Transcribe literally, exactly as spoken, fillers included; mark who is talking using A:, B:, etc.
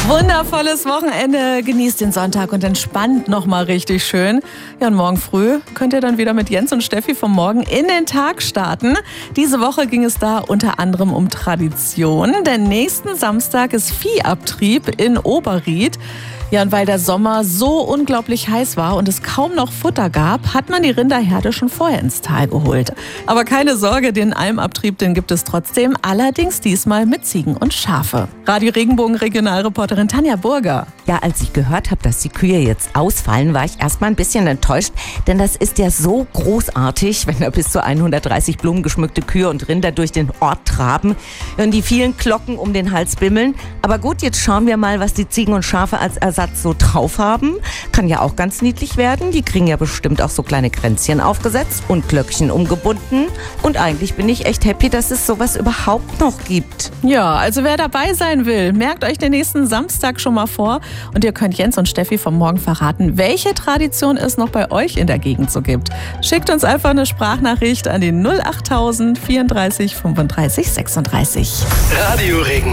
A: Wundervolles Wochenende. Genießt den Sonntag und entspannt nochmal richtig schön. Ja, und morgen früh könnt ihr dann wieder mit Jens und Steffi vom Morgen in den Tag starten. Diese Woche ging es da unter anderem um Tradition. Denn nächsten Samstag ist Viehabtrieb in Oberried. Ja, und weil der Sommer so unglaublich heiß war und es kaum noch Futter gab, hat man die Rinderherde schon vorher ins Tal geholt. Aber keine Sorge, den Almabtrieb, den gibt es trotzdem, allerdings diesmal mit Ziegen und Schafe. Radio Regenbogen Regionalreporterin Tanja Burger.
B: Ja, als ich gehört habe, dass die Kühe jetzt ausfallen, war ich erstmal ein bisschen enttäuscht, denn das ist ja so großartig, wenn da bis zu hundertdreißig blumengeschmückte Kühe und Rinder durch den Ort traben und die vielen Glocken um den Hals bimmeln. Aber gut, jetzt schauen wir mal, was die Ziegen und Schafe als Ersatz so drauf haben. Kann ja auch ganz niedlich werden. Die kriegen ja bestimmt auch so kleine Kränzchen aufgesetzt und Glöckchen umgebunden. Und eigentlich bin ich echt happy, dass es sowas überhaupt noch gibt.
A: Ja, also wer dabei sein will, merkt euch den nächsten Samstag schon mal vor. Und ihr könnt Jens und Steffi vom Morgen verraten, welche Tradition es noch bei euch in der Gegend so gibt. Schickt uns einfach eine Sprachnachricht an die null achttausend vierunddreißig fünfunddreißig sechsunddreißig.
C: Radio Regenbogen.